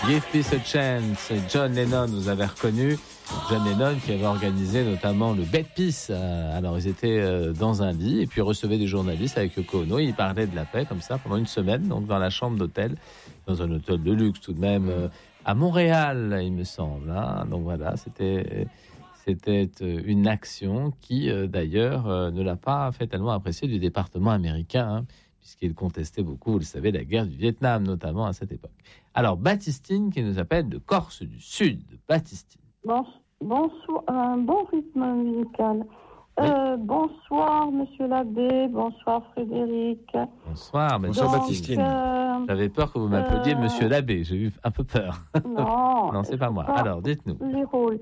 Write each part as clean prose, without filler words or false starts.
Give Peace a Chance, John Lennon, vous avez reconnu. John Lennon qui avait organisé notamment le Bed Peace. Alors ils étaient dans un lit et puis recevaient des journalistes avec Yoko Ono. Ils parlaient de la paix comme ça pendant une semaine, donc dans la chambre d'hôtel, dans un hôtel de luxe tout de même, à Montréal, il me semble. Hein. Donc voilà, c'était une action qui d'ailleurs ne l'a pas fait tellement apprécier du département américain, hein, puisqu'il contestait beaucoup, vous le savez, la guerre du Vietnam notamment à cette époque. Alors Baptistine qui nous appelle de Corse du Sud. Baptistine. Bonsoir, bon rythme musical. Oui. Bonsoir, monsieur l'abbé. Bonsoir, Frédéric. Bonsoir, Baptistine. J'avais peur que vous m'appeliez monsieur l'abbé. J'ai eu un peu peur. Non, non, c'est pas moi. Alors, dites-nous. Les rôles.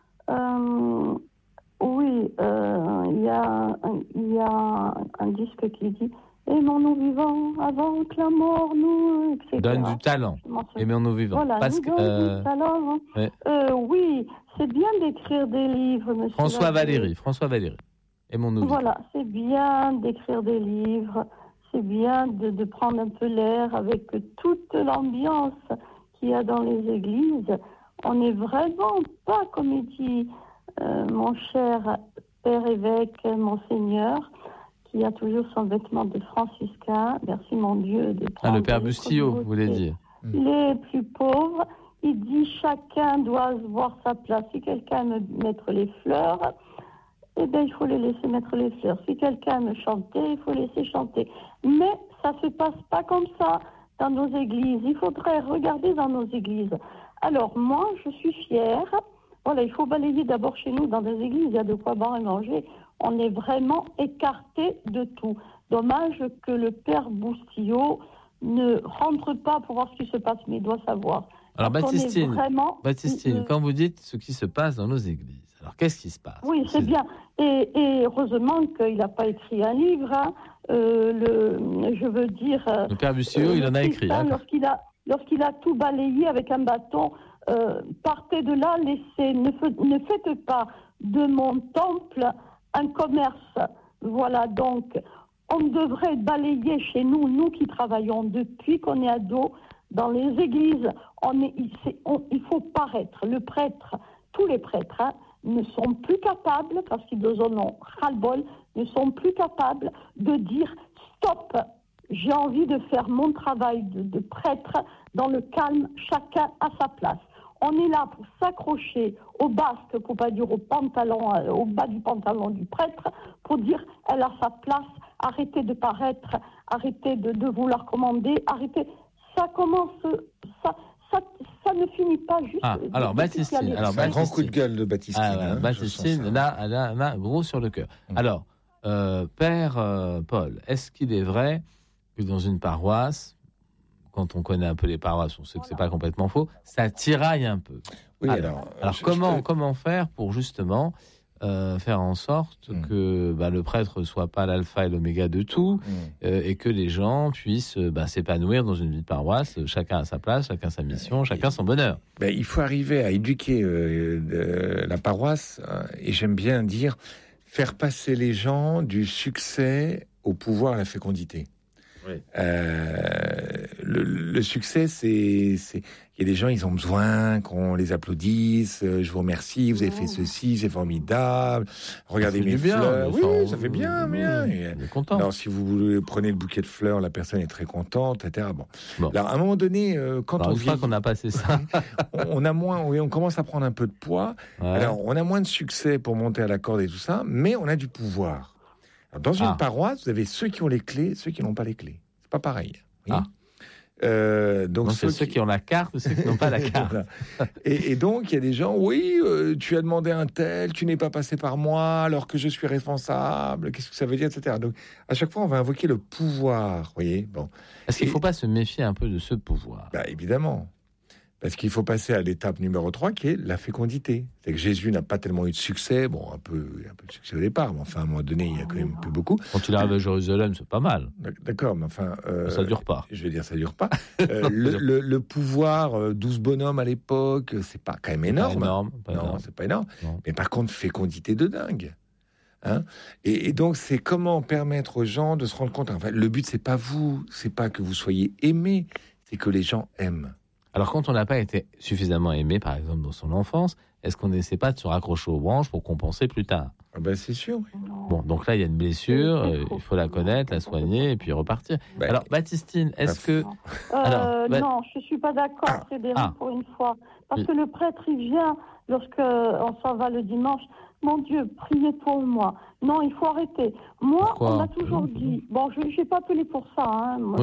Oui, il y a un disque qui dit aimons-nous vivants avant que la mort nous, etc. Donne du talent. Aimons-nous vivants. Voilà, parce nous donne du talent. Ouais. Oui, c'est bien d'écrire des livres, monsieur. François Valéry. Aimons-nous vivants. Voilà, c'est bien d'écrire des livres. C'est bien de prendre un peu l'air avec toute l'ambiance qu'il y a dans les églises. On n'est vraiment pas, comme il dit mon cher père évêque, monseigneur, qui a toujours son vêtement de franciscain. Merci mon Dieu de prendre le père Bustillo, vous voulez dire. Les plus pauvres. Il dit chacun doit voir sa place. Si quelqu'un aime mettre les fleurs, eh bien, il faut les laisser mettre les fleurs. Si quelqu'un aime chanter, il faut laisser chanter. Mais ça ne se passe pas comme ça dans nos églises. Il faudrait regarder dans nos églises. Alors, moi, je suis fière. Voilà, il faut balayer d'abord chez nous dans des églises. Il y a de quoi boire et manger. On est vraiment écarté de tout. Dommage que le père Bustillo ne rentre pas pour voir ce qui se passe, mais il doit savoir. Alors, Baptistine, vraiment... quand vous dites ce qui se passe dans nos églises, alors qu'est-ce qui se passe ? Oui, c'est bien. Et heureusement qu'il n'a pas écrit un livre. Hein. Je veux dire... Le père Bustillo, il en a écrit. Hein. Lorsqu'il a tout balayé avec un bâton, partez de là, ne faites pas de mon temple un commerce. Voilà, donc, on devrait balayer chez nous, nous qui travaillons depuis qu'on est ados, dans les églises, il faut paraître. Le prêtre, tous les prêtres, hein, ne sont plus capables, parce qu'ils en ont ras-le-bol, ne sont plus capables de dire stop, j'ai envie de faire mon travail de prêtre dans le calme, chacun à sa place. On est là pour s'accrocher au basque, pour pas dire au pantalon, au bas du pantalon du prêtre, pour dire elle a sa place, arrêtez de paraître, arrêtez de vouloir commander, arrêtez. Ça commence, ça ne finit pas juste. Alors Baptistine, un grand coup de gueule de Baptistine. Baptistine, là, gros sur le cœur. Alors, Père Paul, est-ce qu'il est vrai que dans une paroisse, quand on connaît un peu les paroisses, on sait que c'est pas complètement faux, ça tiraille un peu. Oui, alors comment faire pour justement faire en sorte que le prêtre soit pas l'alpha et l'oméga de tout, et que les gens puissent s'épanouir dans une vie de paroisse, chacun à sa place, chacun sa mission, chacun son bonheur. Il faut arriver à éduquer la paroisse, et j'aime bien dire, faire passer les gens du succès au pouvoir à la fécondité. Oui. Le succès, c'est il y a des gens, ils ont besoin qu'on les applaudisse. Je vous remercie, vous avez fait ceci, c'est formidable. Regardez mes fleurs. Oui, ça fait bien. Content. Alors, si vous prenez le bouquet de fleurs, la personne est très contente, etc. Bon. Alors, à un moment donné, quand une fois qu'on a passé ça, on a moins, on commence à prendre un peu de poids. Ouais. Alors, on a moins de succès pour monter à la corde et tout ça, mais on a du pouvoir. Alors, dans une paroisse, vous avez ceux qui ont les clés, ceux qui n'ont pas les clés. C'est pas pareil. Oui. Donc c'est ceux qui ont la carte, ceux qui n'ont pas la carte. Voilà. Et donc il y a des gens, tu as demandé un tel, tu n'es pas passé par moi alors que je suis responsable, qu'est-ce que ça veut dire, etc. Donc à chaque fois on va invoquer le pouvoir, vous voyez. Bon. Est-ce qu'il ne faut pas se méfier un peu de ce pouvoir ? Évidemment. Parce qu'il faut passer à l'étape numéro 3 qui est la fécondité. C'est que Jésus n'a pas tellement eu de succès, un peu de succès au départ, mais enfin à un moment donné il y a quand même plus beaucoup. Quand il arrive à Jérusalem, c'est pas mal. D'accord, mais enfin... ça dure pas. Je veux dire, ça dure pas. Le pouvoir, 12 bonhommes à l'époque, c'est pas quand même énorme. C'est pas énorme. Non. Mais par contre, fécondité de dingue. Hein, et donc c'est comment permettre aux gens de se rendre compte. Enfin, le but c'est pas vous, c'est pas que vous soyez aimés, c'est que les gens aiment. Alors, quand on n'a pas été suffisamment aimé, par exemple, dans son enfance, est-ce qu'on n'essaie pas de se raccrocher aux branches pour compenser plus tard ? C'est sûr. Oui. Bon, donc là, il y a une blessure, il faut la connaître, la soigner et puis repartir. Alors, Baptistine, est-ce que... Non, je ne suis pas d'accord, Frédéric, pour une fois. Parce que le prêtre, il vient lorsqu'on s'en va le dimanche. Mon Dieu, priez pour moi. Non, il faut arrêter. Moi, on m'a toujours dit... Bon, je n'ai pas appelé pour ça, moi,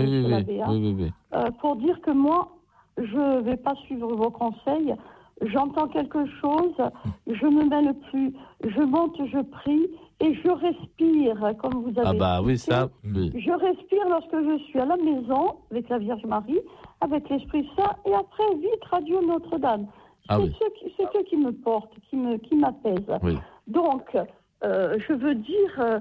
pour dire que moi, je ne vais pas suivre vos conseils. J'entends quelque chose, je me mêle plus, je monte, je prie et je respire, comme vous avez dit. Je respire lorsque je suis à la maison avec la Vierge Marie, avec l'Esprit Saint, et après, vite, Radio Notre-Dame. C'est eux qui me portent, qui m'apaisent. Oui. Donc, je veux dire,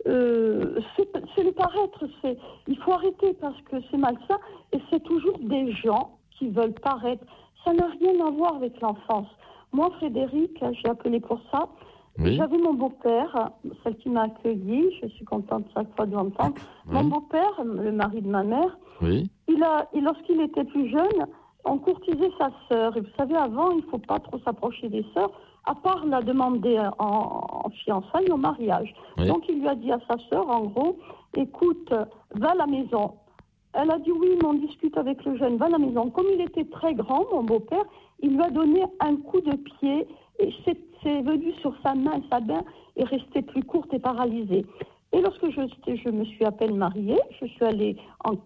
c'est le paraître, il faut arrêter parce que c'est malsain, et c'est toujours des gens qui veulent paraître. Ça n'a rien à voir avec l'enfance. Moi, Frédéric, j'ai appelé pour ça. Oui. J'avais mon beau-père, celle qui m'a accueillie, je suis contente chaque fois de l'entendre. Oui. Mon beau-père, le mari de ma mère, lorsqu'il était plus jeune, on courtisait sa sœur. Et vous savez, avant, il ne faut pas trop s'approcher des sœurs, à part la demander en fiançailles, au mariage. Oui. Donc, il lui a dit à sa sœur, en gros, écoute, va à la maison. Elle a dit oui, mais on discute avec le jeune, va à la maison. Comme il était très grand, mon beau-père, il lui a donné un coup de pied et c'est venu sur sa main, sa main est restée plus courte et paralysée. Et lorsque je me suis à peine mariée, je suis allée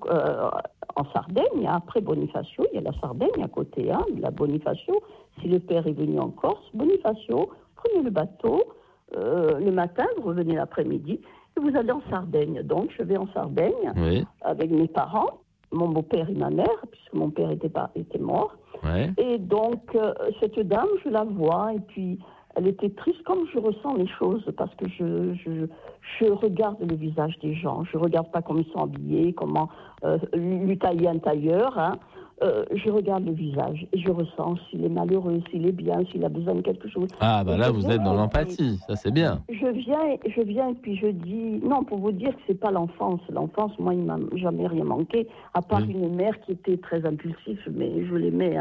en Sardaigne, après Bonifacio, il y a la Sardaigne à côté, la Bonifacio. Si le père est venu en Corse, Bonifacio, prenez le bateau, le matin, vous revenez l'après-midi, et vous allez en Sardaigne. Donc, je vais en Sardaigne avec mes parents, mon beau-père et ma mère, puisque mon père était mort. Ouais. Et donc, cette dame, je la vois, et puis elle était triste, comme je ressens les choses, parce que je regarde le visage des gens. Je ne regarde pas comment ils sont habillés, comment lui tailler un tailleur. Je regarde le visage et je ressens s'il est malheureux, s'il est bien, s'il a besoin de quelque chose. Ah, là, vous êtes dans l'empathie, ça c'est bien. Je viens et puis je dis... Non, pour vous dire que c'est pas l'enfance. L'enfance, moi, il m'a jamais rien manqué, à part une mère qui était très impulsive, mais je l'aimais.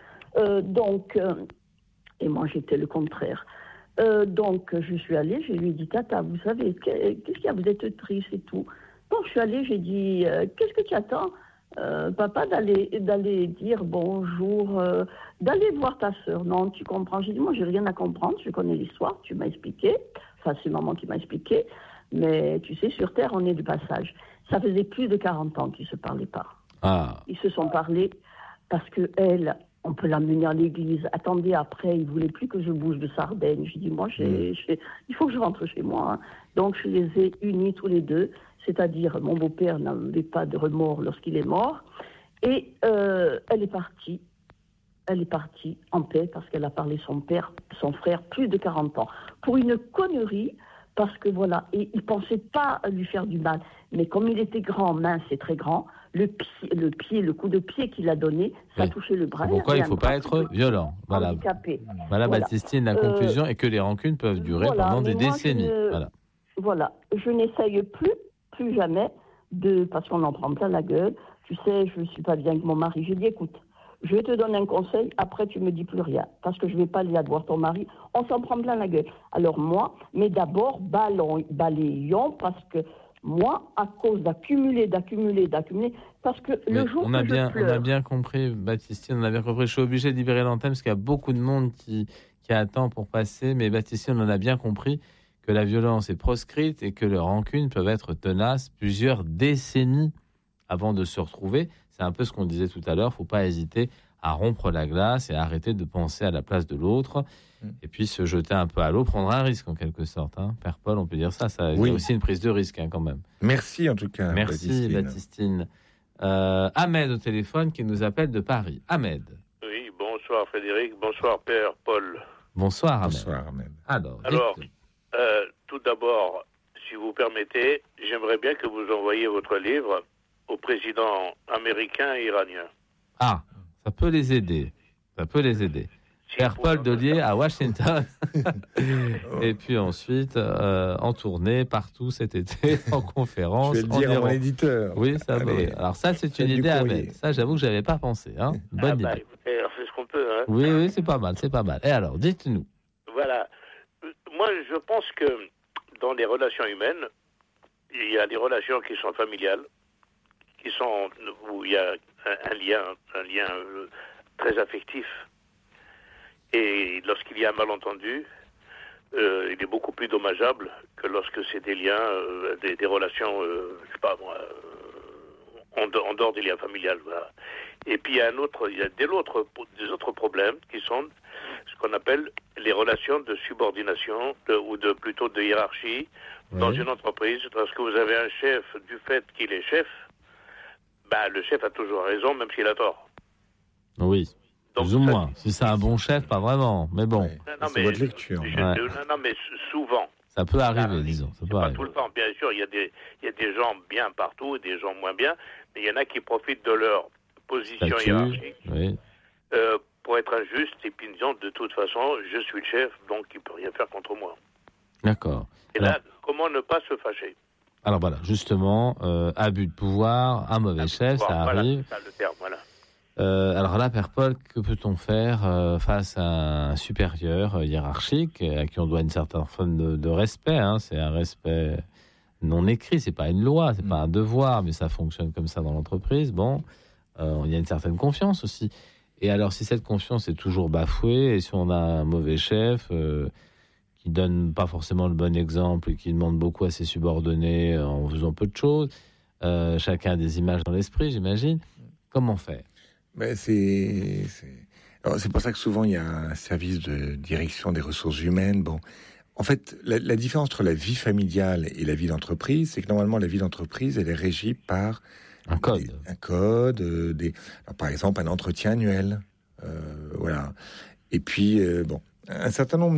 Et moi, j'étais le contraire. Donc, je suis allée, je lui ai dit, Tata, vous savez, qu'est-ce qu'il y a, vous êtes triste et tout. Donc, je suis allée, j'ai dit, qu'est-ce que tu attends papa, d'aller dire bonjour, d'aller voir ta sœur. Non, tu comprends. J'ai dit, moi, j'ai rien à comprendre. Je connais l'histoire. Tu m'as expliqué. Enfin, c'est maman qui m'a expliqué. Mais tu sais, sur Terre, on est du passage. Ça faisait plus de 40 ans qu'ils ne se parlaient pas. Ah. Ils se sont parlé parce que elle, on peut l'amener à l'église. Attendez, après, il ne voulait plus que je bouge de Sardaigne. J'ai dit, moi, il faut que je rentre chez moi. Donc, je les ai unis tous les deux. C'est-à-dire, mon beau-père n'avait pas de remords lorsqu'il est mort. Et elle est partie. Elle est partie en paix parce qu'elle a parlé son frère, plus de 40 ans. Pour une connerie, parce que voilà, et il ne pensait pas lui faire du mal. Mais comme il était grand, mince et très grand, le coup de pied qu'il a donné, ça a touché le bras. Pourquoi il ne faut pas être violent. Voilà, Baptistine, la conclusion est que les rancunes peuvent durer pendant des décennies. Voilà, je n'essaye plus jamais, parce qu'on en prend plein la gueule. Tu sais, je ne suis pas bien avec mon mari. J'ai dit, écoute, je vais te donner un conseil, après tu ne me dis plus rien, parce que je ne vais pas aller voir ton mari, on s'en prend plein la gueule. Alors moi, mais d'abord, balayons, parce que moi, à cause d'accumuler, parce que le jour on a bien compris, Baptistine, on a bien compris. Je suis obligé de libérer l'antenne, parce qu'il y a beaucoup de monde qui attend pour passer, mais Baptistine, on en a bien compris que la violence est proscrite et que les rancunes peuvent être tenaces plusieurs décennies avant de se retrouver. C'est un peu ce qu'on disait tout à l'heure, il ne faut pas hésiter à rompre la glace et à arrêter de penser à la place de l'autre et puis se jeter un peu à l'eau, prendre un risque en quelque sorte. Père Paul, on peut dire ça, il y a aussi une prise de risque quand même. Merci en tout cas. Merci Baptistine. Ahmed au téléphone qui nous appelle de Paris. Ahmed. Oui, bonsoir Frédéric, bonsoir Père Paul. Bonsoir Ahmed. Bonsoir Ahmed. Alors tout d'abord, si vous permettez, j'aimerais bien que vous envoyiez votre livre au président américain et iranien. Ah, ça peut les aider. Père Paul Dolier à Washington. Et puis ensuite, en tournée partout cet été, en conférence. Je vais le dire à mon éditeur. Oui, ça va. Alors ça, c'est une idée à mettre. Ça, j'avoue que je n'avais pas pensé. Hein. Bonne idée. Écoutez, on fait ce qu'on peut. Hein. Oui, c'est pas mal, Et alors, dites-nous. Voilà. Moi, je pense que dans les relations humaines, il y a des relations qui sont familiales, où il y a un lien très affectif. Et lorsqu'il y a un malentendu, il est beaucoup plus dommageable que lorsque c'est des liens, des relations, je sais pas moi, en dehors des liens familiales. Voilà. Et puis il y a des autres problèmes qui sont ce qu'on appelle les relations de subordination ou plutôt de hiérarchie dans une entreprise. Lorsque vous avez un chef, du fait qu'il est chef, le chef a toujours raison, même s'il a tort. Oui. Donc, plus ou moins. Si c'est un bon chef, pas vraiment. Mais bon. C'est votre lecture. Non, mais souvent. Ça peut arriver, disons. Ça peut pas arriver. Tout le temps. Bien sûr, il y a des gens bien partout et des gens moins bien. Mais il y en a qui profitent de leur position hiérarchique pour être injustes et puis disant de toute façon, je suis le chef, donc il ne peut rien faire contre moi. D'accord. Et là, comment ne pas se fâcher? Alors voilà, justement, abus de pouvoir, un mauvais chef, ça arrive. Voilà, c'est ça le terme, voilà. Alors là, Père Paul, que peut-on faire face à un supérieur hiérarchique à qui on doit une certaine forme de respect, hein, c'est un respect non écrit, c'est pas une loi, c'est pas un devoir, mais ça fonctionne comme ça dans l'entreprise. Bon, il y a une certaine confiance aussi. Et alors, si cette confiance est toujours bafouée, et si on a un mauvais chef qui donne pas forcément le bon exemple et qui demande beaucoup à ses subordonnés en faisant peu de choses, chacun a des images dans l'esprit, j'imagine. Comment faire? C'est pour ça que souvent il y a un service de direction des ressources humaines. Bon, en fait, la différence entre la vie familiale et la vie d'entreprise, c'est que normalement la vie d'entreprise, elle est régie par un code. Alors, par exemple, un entretien annuel, voilà. Et puis un certain nombre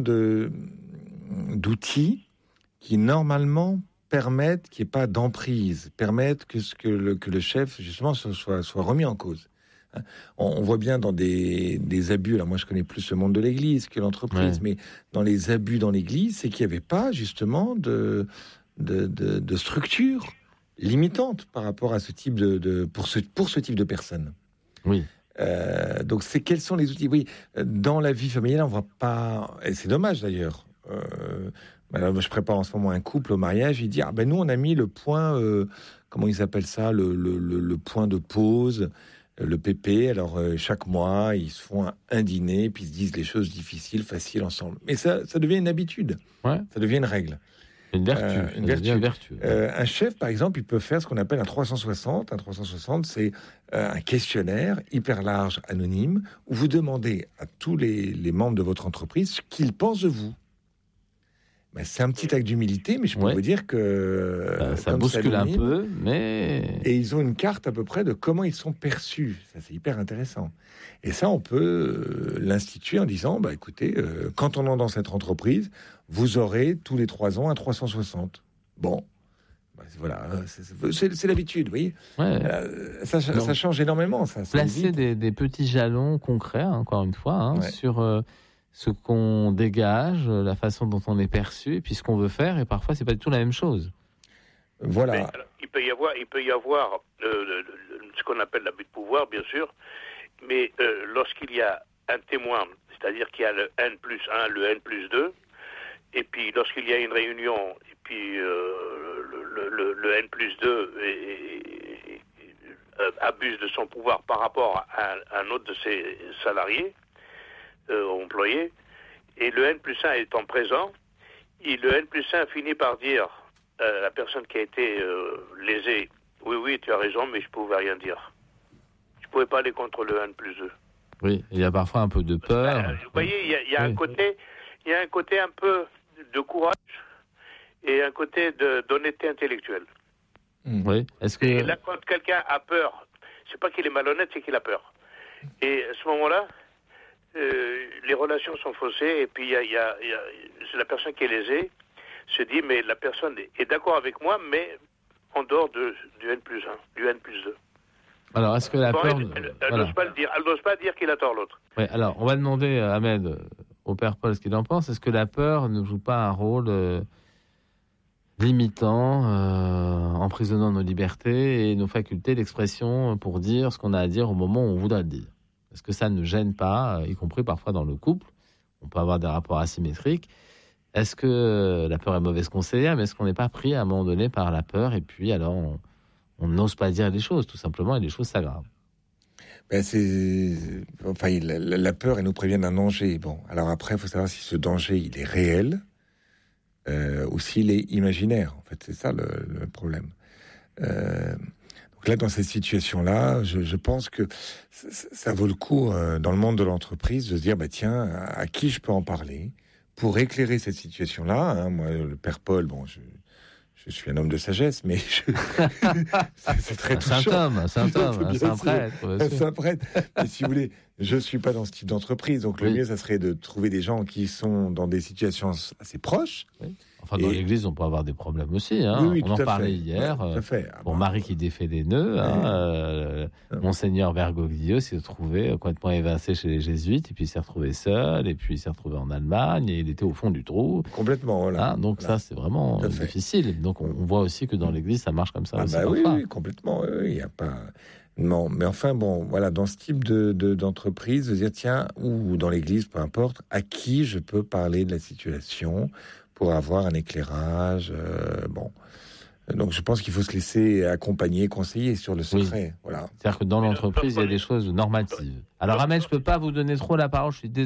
d'outils qui normalement permettent qu'il n'y ait pas d'emprise, permettent que le chef justement soit remis en cause. On voit bien dans des abus, alors moi je connais plus le monde de l'église que l'entreprise, mais dans les abus dans l'église, c'est qu'il n'y avait pas justement de structure limitante par rapport à ce type pour ce type de personnes. Oui. Donc quels sont les outils? Oui, dans la vie familiale, on voit pas, et c'est dommage d'ailleurs. Alors, je prépare en ce moment un couple au mariage, il dit nous on a mis le point, comment ils appellent ça, le point de pause. Le PP, alors chaque mois, ils se font un dîner, puis ils se disent les choses difficiles, faciles ensemble. Mais ça devient une habitude, ça devient une règle. Une vertu. Un chef, par exemple, il peut faire ce qu'on appelle un 360. Un 360, c'est un questionnaire hyper large, anonyme, où vous demandez à tous les membres de votre entreprise ce qu'ils pensent de vous. C'est un petit acte d'humilité, mais je peux vous dire que... ça bouscule un peu, mais... Et ils ont une carte à peu près de comment ils sont perçus. Ça, c'est hyper intéressant. Et ça, on peut l'instituer en disant, écoutez, quand on entre dans cette entreprise, vous aurez tous les 3 ans un 360. Bon, voilà, c'est l'habitude, vous voyez. Ça change énormément. Ça placer des petits jalons concrets, encore une fois, sur... ce qu'on dégage, la façon dont on est perçu, et puis ce qu'on veut faire, et parfois c'est pas du tout la même chose. Voilà. Mais, alors, il peut y avoir ce qu'on appelle l'abus de pouvoir, bien sûr, mais lorsqu'il y a un témoin, c'est-à-dire qu'il y a le N+1, le N+2, et puis lorsqu'il y a une réunion, et puis le N+2 abuse de son pouvoir par rapport à un autre de ses salariés, employé, et le N+1 étant présent, le N+1 finit par dire à la personne qui a été lésée, oui, tu as raison, mais je ne pouvais rien dire. Je ne pouvais pas aller contre le N+2. Oui, il y a parfois un peu de peur. Vous voyez, il y a un côté un peu de courage et un côté d'honnêteté intellectuelle. Oui. Et là, quand quelqu'un a peur, c'est pas qu'il est malhonnête, c'est qu'il a peur. Et à ce moment-là, les relations sont faussées, et puis c'est la personne qui est lésée se dit, mais la personne est d'accord avec moi, mais en dehors du N+1, du N+2. Alors, est-ce que la peur... Elle n'ose pas le dire. Elle n'ose pas dire qu'il a tort, l'autre. Oui, alors, on va demander à Ahmed, au père Paul, ce qu'il en pense. Est-ce que la peur ne joue pas un rôle limitant, emprisonnant nos libertés et nos facultés d'expression pour dire ce qu'on a à dire au moment où on voudrait le dire? Est-ce que ça ne gêne pas, y compris parfois dans le couple? On peut avoir des rapports asymétriques. Est-ce que la peur est mauvaise conseillère, mais est-ce qu'on n'est pas pris à un moment donné par la peur et puis alors on n'ose pas dire les choses, tout simplement, et les choses s'aggravent? La peur, elle nous prévient d'un danger. Bon, alors après, il faut savoir si ce danger, il est réel ou s'il est imaginaire. En fait, c'est ça le problème. Donc là, dans cette situation-là, je pense que ça vaut le coup, dans le monde de l'entreprise, de se dire, tiens, à qui je peux en parler pour éclairer cette situation-là, hein. Moi, le père Paul, je suis un homme de sagesse, mais c'est très touchant. Un saint prêtre. Un saint prêtre. Mais si vous voulez, je ne suis pas dans ce type d'entreprise, donc le mieux, ça serait de trouver des gens qui sont dans des situations assez proches. Oui. Enfin, dans l'église, on peut avoir des problèmes aussi. Hein. Oui, on en parlait hier. Marie qui défait des nœuds. Monseigneur Bergoglio s'est retrouvé complètement évincé chez les jésuites, et puis il s'est retrouvé seul, et puis il s'est retrouvé en Allemagne, et il était au fond du trou. Complètement, voilà. Donc ça, c'est vraiment difficile. Donc on voit aussi que dans l'église, ça marche comme ça aussi. Oui, complètement. Il n'y a pas... Non, mais enfin, dans ce type d'entreprise, de dire, tiens, ou dans l'église, peu importe, à qui je peux parler de la situation pour avoir un éclairage, Donc, je pense qu'il faut se laisser accompagner, conseiller sur le secret. Oui. Voilà. C'est-à-dire que dans l'entreprise, il y a des choses normatives. Alors, Ahmed, je ne peux pas vous donner trop la parole, je suis désolé.